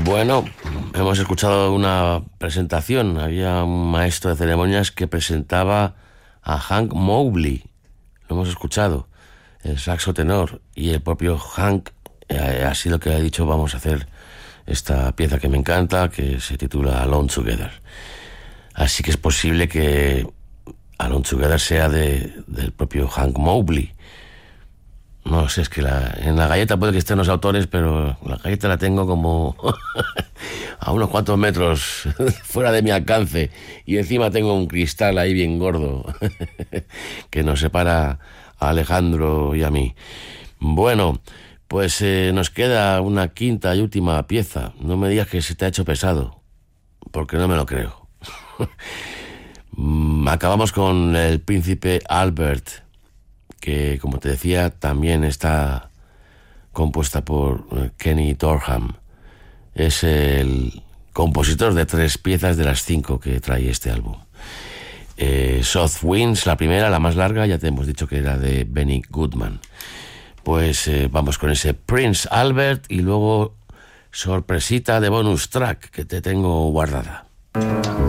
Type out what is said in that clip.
Bueno, hemos escuchado una presentación. Había un maestro de ceremonias que presentaba a Hank Mobley. Lo hemos escuchado, el saxo tenor. Y el propio Hank ha sido el que ha dicho: vamos a hacer esta pieza que me encanta, que se titula Alone Together. Así que es posible que Alone Together sea del propio Hank Mobley. No sé, es que en la galleta puede que estén los autores, pero la galleta la tengo como a unos cuantos metros fuera de mi alcance, y encima tengo un cristal ahí bien gordo que nos separa a Alejandro y a mí. Bueno, pues nos queda una quinta y última pieza. No me digas que se te ha hecho pesado, porque no me lo creo. Acabamos con el Príncipe Albert, que, como te decía, también está compuesta por Kenny Dorham. Es el compositor de 3 piezas de las 5 que trae este álbum. South Winds, la primera, la más larga, ya te hemos dicho que era de Benny Goodman. Pues vamos con ese Prince Albert y luego sorpresita de bonus track que te tengo guardada.